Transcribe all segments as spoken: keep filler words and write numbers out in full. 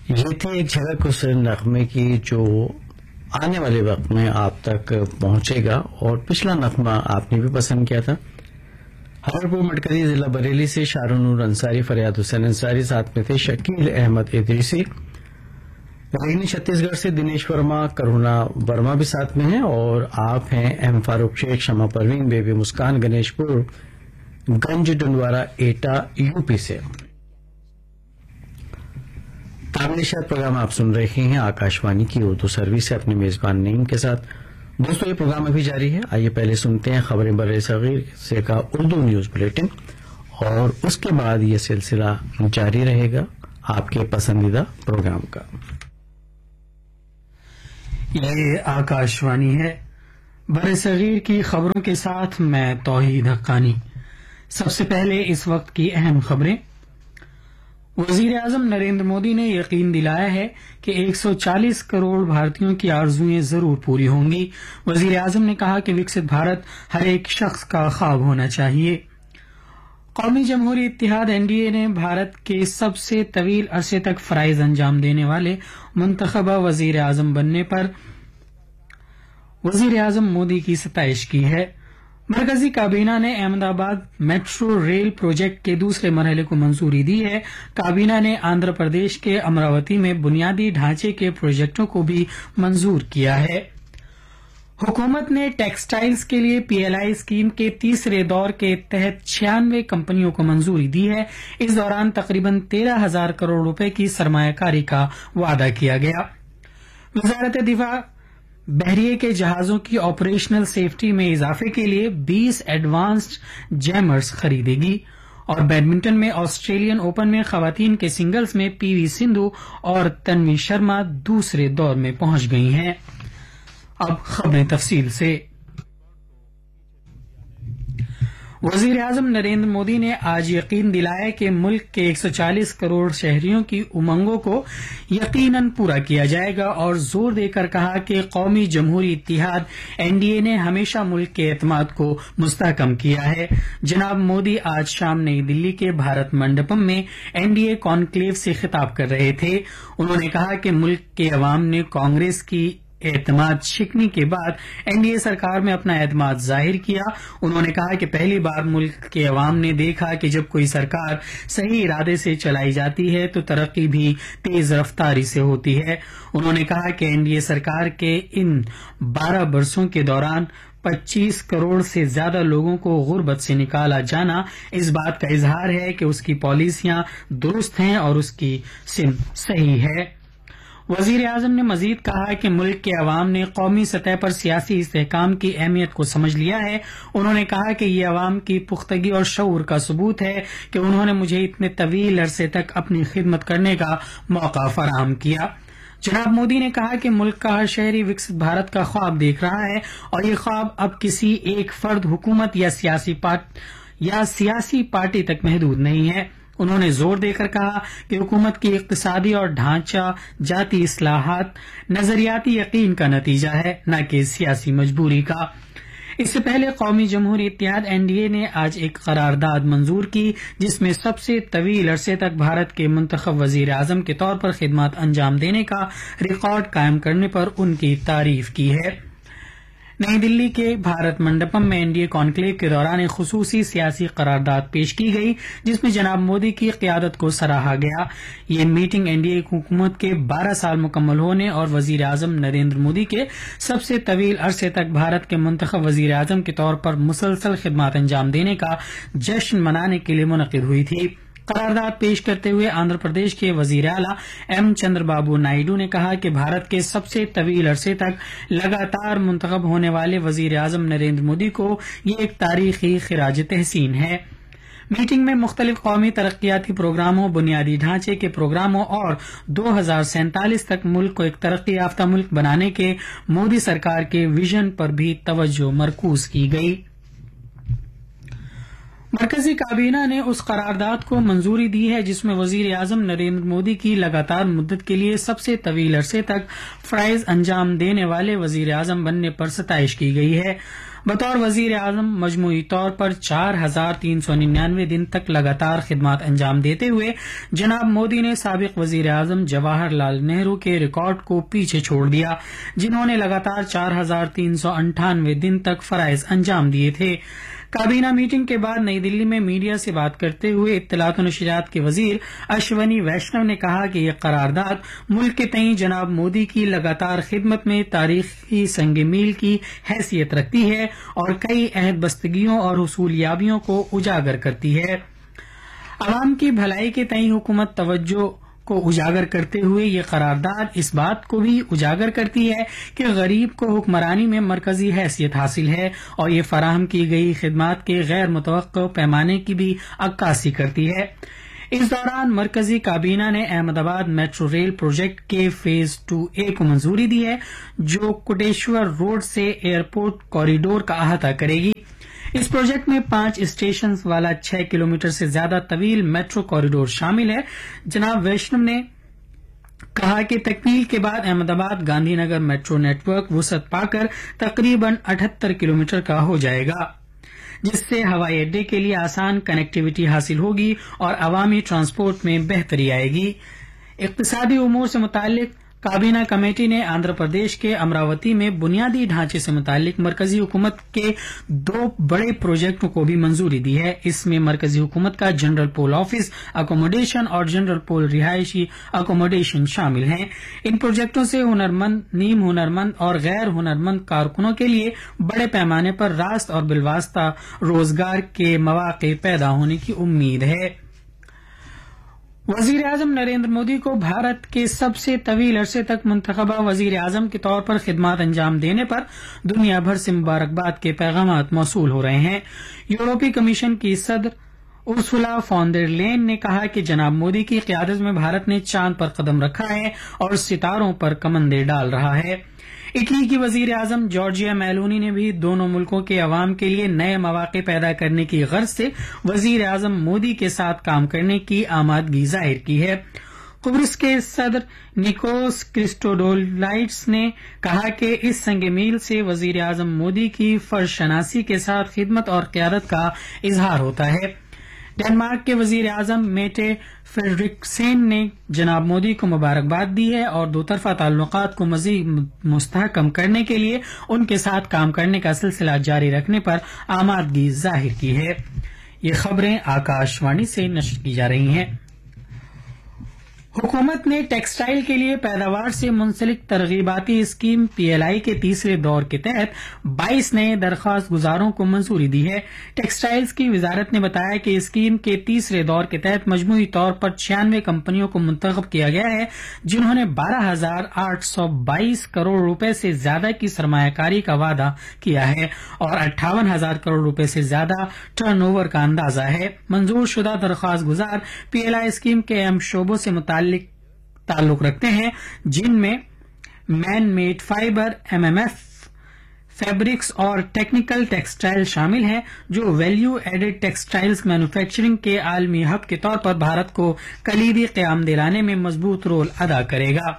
یہ تھی ایک جھلک اس نغمے کی جو آنے والے وقت میں آپ تک پہنچے گا، اور پچھلا نغمہ آپ نے بھی پسند کیا تھا۔ حررپور مرکزی ضلع بریلی سے شارونور انصاری، فریاد حسین انصاری، ساتھ میں تھے شکیل احمد ادریسی۔ روہینی چھتیس گڑھ سے دنیش ورما، کرونا ورما بھی ساتھ میں ہیں، اور آپ ہیں ایم فاروق شیخ، شمع پروین، بیبی مسکان، گنیش پور گنج ڈنڈوارا ایٹا یو پی سے۔ تعمیری شاید پروگرام آپ سن رہے ہیں آکاشوانی کی اردو سروس سے اپنے میزبان نعیم کے ساتھ۔ دوستو یہ پروگرام ابھی جاری ہے، آئیے پہلے سنتے ہیں خبریں بر صغیر سے کا اردو نیوز بلیٹن، اور اس کے بعد یہ سلسلہ جاری رہے گا آپ کے پسندیدہ پروگرام کا۔ یہ آکاشوانی ہے، بر صغیر کی خبروں کے ساتھ میں توحید حقانی۔ سب سے پہلے اس وقت کی اہم خبریں۔ وزیر اعظم نریندر مودی نے یقین دلایا ہے کہ ایک سو چالیس کروڑ بھارتیوں کی آرزوئیں ضرور پوری ہوں گی۔ وزیر اعظم نے کہا کہ وکست بھارت ہر ایک شخص کا خواب ہونا چاہیے۔ قومی جمہوری اتحاد این ڈی اے نے بھارت کے سب سے طویل عرصے تک فرائض انجام دینے والے منتخبہ وزیر اعظم بننے پر وزیر اعظم مودی کی ستائش کی ہے۔ مرکزی کابینہ نے احمد آباد میٹرو ریل پروجیکٹ کے دوسرے مرحلے کو منظوری دی ہے۔ کابینہ نے آندھرا پردیش کے امراوتی میں بنیادی ڈھانچے کے پروجیکٹوں کو بھی منظور کیا ہے۔ حکومت نے ٹیکسٹائلز کے لیے پی ایل آئی اسکیم کے تیسرے دور کے تحت چھیانوے کمپنیوں کو منظوری دی ہے۔ اس دوران تقریباً تیرہ ہزار کروڑ روپے کی سرمایہ کاری کا وعدہ کیا گیا۔ وزارت دفاع بحریے کے جہازوں کی آپریشنل سیفٹی میں اضافے کے لیے بیس ایڈوانسڈ جیمرز خریدے گی۔ اور بیڈمنٹن میں آسٹریلین اوپن میں خواتین کے سنگلز میں پی وی سندھو اور تنوی شرما دوسرے دور میں پہنچ گئی ہیں۔ اب خبریں تفصیل سے۔ وزیر اعظم نریندر مودی نے آج یقین دلایا کہ ملک کے ایک سو چالیس کروڑ شہریوں کی امنگوں کو یقیناً پورا کیا جائے گا، اور زور دے کر کہا کہ قومی جمہوری اتحاد این ڈی اے نے ہمیشہ ملک کے اعتماد کو مستحکم کیا ہے۔ جناب مودی آج شام نئی دلی کے بھارت منڈپم میں این ڈی اے کانکلیو سے خطاب کر رہے تھے۔ انہوں نے کہا کہ ملک کے عوام نے کانگریس کی اعتماد شکنی کے بعد این ڈی اے سرکار میں اپنا اعتماد ظاہر کیا۔ انہوں نے کہا کہ پہلی بار ملک کے عوام نے دیکھا کہ جب کوئی سرکار صحیح ارادے سے چلائی جاتی ہے تو ترقی بھی تیز رفتاری سے ہوتی ہے۔ انہوں نے کہا کہ این ڈی اے سرکار کے ان بارہ برسوں کے دوران پچیس کروڑ سے زیادہ لوگوں کو غربت سے نکالا جانا اس بات کا اظہار ہے کہ اس کی پالیسیاں درست ہیں اور اس کی سمت صحیح ہے۔ وزیر اعظم نے مزید کہا کہ ملک کے عوام نے قومی سطح پر سیاسی استحکام کی اہمیت کو سمجھ لیا ہے۔ انہوں نے کہا کہ یہ عوام کی پختگی اور شعور کا ثبوت ہے کہ انہوں نے مجھے اتنے طویل عرصے تک اپنی خدمت کرنے کا موقع فراہم کیا۔ جناب مودی نے کہا کہ ملک کا ہر شہری وکست بھارت کا خواب دیکھ رہا ہے، اور یہ خواب اب کسی ایک فرد، حکومت یا سیاسی پارٹ یا سیاسی پارٹی تک محدود نہیں ہے۔ انہوں نے زور دے کر کہا کہ حکومت کی اقتصادی اور ڈھانچہ جاتی اصلاحات نظریاتی یقین کا نتیجہ ہے، نہ کہ سیاسی مجبوری کا۔ اس سے پہلے قومی جمہوری اتحاد این ڈی اے نے آج ایک قرارداد منظور کی جس میں سب سے طویل عرصے تک بھارت کے منتخب وزیر اعظم کے طور پر خدمات انجام دینے کا ریکارڈ قائم کرنے پر ان کی تعریف کی ہے۔ نئی دلی کے بھارت منڈپم میں این ڈی اے کانکلیو کے دوران ایک خصوصی سیاسی قرارداد پیش کی گئی جس میں جناب مودی کی قیادت کو سراہا گیا۔ یہ میٹنگ این ڈی اے حکومت کے بارہ سال مکمل ہونے اور وزیر اعظم نریندر مودی کے سب سے طویل عرصے تک بھارت کے منتخب وزیر اعظم کے طور پر مسلسل خدمات انجام دینے کا جشن منانے کے لیے منعقد ہوئی تھی۔ قرارداد پیش کرتے ہوئے آندھرا پردیش کے وزیر اعلیٰ ایم چندر بابو نائیڈو نے کہا کہ بھارت کے سب سے طویل عرصے تک لگاتار منتخب ہونے والے وزیر اعظم نریندر مودی کو یہ ایک تاریخی خراج تحسین ہے۔ میٹنگ میں مختلف قومی ترقیاتی پروگراموں، بنیادی ڈھانچے کے پروگراموں اور دو ہزار سینتالیس تک ملک کو ایک ترقی یافتہ ملک بنانے کے مودی سرکار کے ویژن پر بھی توجہ مرکوز کی گئی۔ مرکزی کابینہ نے اس قرارداد کو منظوری دی ہے جس میں وزیر اعظم نریندر مودی کی لگاتار مدت کے لیے سب سے طویل عرصے تک فرائض انجام دینے والے وزیر اعظم بننے پر ستائش کی گئی ہے۔ بطور وزیر اعظم مجموعی طور پر چار ہزار تین سو ننانوے دن تک لگاتار خدمات انجام دیتے ہوئے جناب مودی نے سابق وزیر اعظم جواہر لال نہرو کے ریکارڈ کو پیچھے چھوڑ دیا، جنہوں نے لگاتار چار ہزار تین سو انٹھانوے دن تک فرائض انجام دیے تھے۔ کابینہ میٹنگ کے بعد نئی دلی میں میڈیا سے بات کرتے ہوئے اطلاعات و نشریات کے وزیر اشونی ویشنو نے کہا کہ یہ قرارداد ملک کے تئیں جناب مودی کی لگاتار خدمت میں تاریخی سنگ میل کی حیثیت رکھتی ہے اور کئی عہد بستگیوں اور حصولیابیوں کو اجاگر کرتی ہے۔ عوام کی بھلائی کے تئیں حکومت توجہ کو اجاگر کرتے ہوئے یہ قرارداد اس بات کو بھی اجاگر کرتی ہے کہ غریب کو حکمرانی میں مرکزی حیثیت حاصل ہے اور یہ فراہم کی گئی خدمات کے غیر متوقع پیمانے کی بھی عکاسی کرتی ہے۔ اس دوران مرکزی کابینہ نے احمد آباد میٹرو ریل پروجیکٹ کے فیز ٹو اے کو منظوری دی ہے، جو کوٹیشور روڈ سے ایئرپورٹ کوریڈور کا احاطہ کرے گی۔ اس پروجیکٹ میں پانچ اسٹیشنز والا چھ کلومیٹر سے زیادہ طویل میٹرو کوریڈور شامل ہے۔ جناب ویشنو نے کہا کہ تکمیل کے بعد احمد آباد Gandhi Nagar metro net work وسعت پا کر تقریباً اٹھہتر کلومیٹر کا ہو جائے گا، جس سے ہوائی اڈے کے لیے آسان کنیکٹیویٹی حاصل ہوگی اور عوامی ٹرانسپورٹ میں بہتری آئے گی۔ اقتصادی امور سے متعلق کابینہ کمیٹی نے آندھرا پردیش کے امراوتی میں بنیادی ڈھانچے سے متعلق مرکزی حکومت کے دو بڑے پروجیکٹوں کو بھی منظوری دی ہے۔ اس میں مرکزی حکومت کا جنرل پول آفس اکوموڈیشن اور جنرل پول رہائشی اکوموڈیشن شامل ہیں۔ ان پروجیکٹوں سے ہنرمند، نیم ہنرمند اور غیر ہنرمند کارکنوں کے لیے بڑے پیمانے پر راست اور بالواسطہ روزگار کے مواقع پیدا ہونے کی امید ہے۔ وزیر اعظم نریندر مودی کو بھارت کے سب سے طویل عرصے تک منتخبہ وزیر اعظم کے طور پر خدمات انجام دینے پر دنیا بھر سے مبارکباد کے پیغامات موصول ہو رہے ہیں۔ یورپی کمیشن کی صدر ارسولا فون ڈر لین نے کہا کہ جناب مودی کی قیادت میں بھارت نے چاند پر قدم رکھا ہے اور ستاروں پر کمندیں ڈال رہا ہے۔ اٹلی کی وزیر اعظم جارجیا میلونی نے بھی دونوں ملکوں کے عوام کے لیے نئے مواقع پیدا کرنے کی غرض سے وزیر اعظم مودی کے ساتھ کام کرنے کی آمادگی ظاہر کی ہے۔ قبرص کے صدر نیکوس کرسٹوڈولائٹس نے کہا کہ اس سنگ میل سے وزیر اعظم مودی کی فرض شناسی کے ساتھ خدمت اور قیادت کا اظہار ہوتا ہے۔ ڈنمارک کے وزیر اعظم میٹے فریڈرکسین نے جناب مودی کو مبارکباد دی ہے اور دو طرفہ تعلقات کو مزید مستحکم کرنے کے لیے ان کے ساتھ کام کرنے کا سلسلہ جاری رکھنے پر آمادگی ظاہر کی ہے۔ یہ خبریں آکاش وانی سے نشر کی جا رہی ہیں۔ حکومت نے ٹیکسٹائل کے لیے پیداوار سے منسلک ترغیباتی اسکیم پی ایل آئی کے تیسرے دور کے تحت بائیس نئے درخواست گزاروں کو منظوری دی ہے۔ ٹیکسٹائلز کی وزارت نے بتایا کہ اسکیم کے تیسرے دور کے تحت مجموعی طور پر چھیانوے کمپنیوں کو منتخب کیا گیا ہے، جنہوں نے بارہ ہزار آٹھ سو بائیس کروڑ روپے سے زیادہ کی سرمایہ کاری کا وعدہ کیا ہے اور اٹھاون ہزار کروڑ روپے سے زیادہ ٹرن اوور کا اندازہ ہے۔ منظور شدہ درخواست گزار پی ایل آئی اسکیم کے اہم شعبوں سے متعلق تعلق رکھتے ہیں، جن میں man made fibre, M M F, fabrics اور ٹیکنیکل ٹیکسٹائل شامل ہیں، جو ویلیو ایڈڈ ٹیکسٹائلز مینوفیکچرنگ کے عالمی ہب کے طور پر بھارت کو کلیدی قیام دلانے میں مضبوط رول ادا کرے گا۔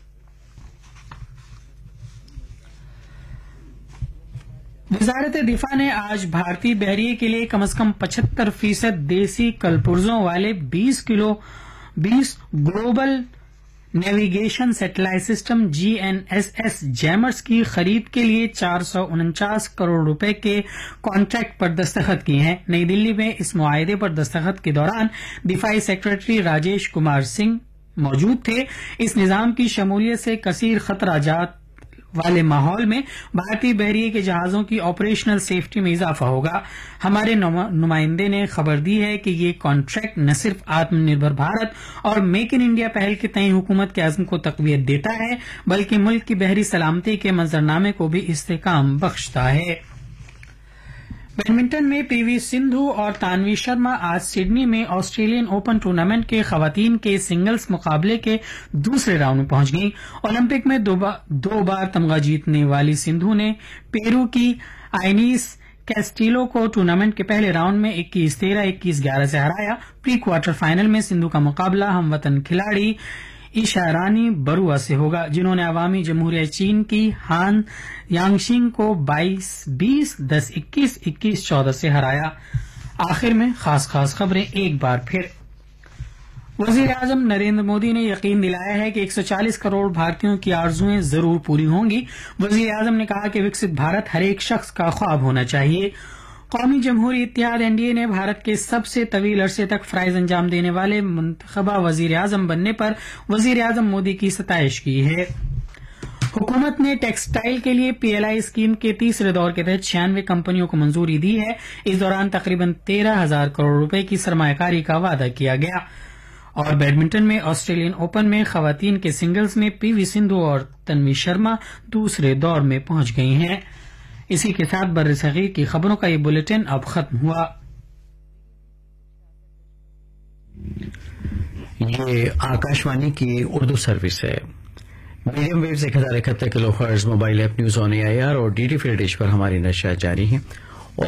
وزارت دفاع نے آج بھارتی بحریے کے لیے کم از کم پچہتر فیصد دیسی کلپرزوں والے بیس کلو بیس گلوبل نیویگیشن سیٹلائٹ سسٹم جی این ایس ایس جیمرز کی خرید کے لیے چار سو انچاس کروڑ روپے کے کانٹریکٹ پر دستخط کیے ہیں۔ نئی دلی میں اس معاہدے پر دستخط کے دوران دفاعی سیکرٹری راجیش کمار سنگھ موجود تھے۔ اس نظام کی شمولیت سے کثیر خطرات والے ماحول میں بھارتی بحریے کے جہازوں کی آپریشنل سیفٹی میں اضافہ ہوگا۔ ہمارے نمائندے نے خبر دی ہے کہ یہ کانٹریکٹ نہ صرف آتم نربھر بھارت اور میک ان انڈیا پہل کے تئیں حکومت کے عزم کو تقویت دیتا ہے، بلکہ ملک کی بحری سلامتی کے منظرنامے کو بھی استحکام بخشتا ہے۔ بیڈمنٹن میں پی وی سندھو اور تانوی شرما آج سڈنی میں آسٹریلین اوپن ٹورنامنٹ کے خواتین کے سنگلز مقابلے کے دوسرے راؤنڈ میں پہنچ گئیں۔ اولمپک میں دو بار, دو بار تمغہ جیتنے والی سندھو نے پیرو کی آئنیس کیسٹیلو کو ٹورنامنٹ کے پہلے راؤنڈ میں اکیس تیرہ اکیس گیارہ سے ہرایا۔ پری کوارٹر فائنل میں سندھو کا مقابلہ ہم وطن کھلاڑی ईशारानी बरुआ से होगा, जिन्होंने अवामी जमहूरिया चीन की हान यांगशिंग को बाईस बीस दस इक्कीस इक्कीस चौदह से हराया। आखिर में खास खास खबरें एक बार फिर। वजीर आजम नरेंद्र मोदी ने यकीन दिलाया है कि एक सौ चालीस करोड़ भारतीयों की आरजुएं जरूर पूरी होंगी। वजीर आजम ने कहा कि विकसित भारत हर एक शख्स का ख्वाब होना चाहिए। कौमी जमहूरी इत्तेहाद एनडीए ने भारत के सबसे तवील अरसे तक फराइज अंजाम देने वाले मुंतखबा वजीर आजम बनने पर वजीर आजम मोदी की सताइश की है। हुकूमत ने टेक्सटाइल के लिए पीएलआई स्कीम के तीसरे दौर के तहत छियानवे कंपनियों को मंजूरी दी है। इस दौरान तकरीबन तेरह हजार करोड़ रुपए की सरमायाकारी का वादा किया गया। और बैडमिंटन में ऑस्ट्रेलियन ओपन में खवातीन के सिंगल्स में पीवी सिंधु और तन्वी शर्मा दूसरे दौर में पहुंच गई हैं। इसी के साथ बर्र सगीर की खबरों का ये बुलेटिन अब खत्म हुआ। ये आकाशवाणी की उर्दू सर्विस है। मीडियम वेव्स एक हजार इकहत्तर kilo hertz mobile app news on AIR और डीडी फ्री डिश पर हमारी नशियात जारी है।